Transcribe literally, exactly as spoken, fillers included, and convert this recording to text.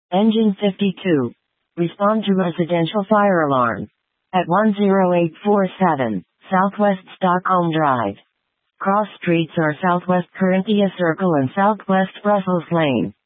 Engine fifty-two. Respond to residential fire alarm. At one zero eight four seven, Southwest Stockholm Drive. Cross streets are Southwest Corinthia Circle and Southwest Brussels Lane.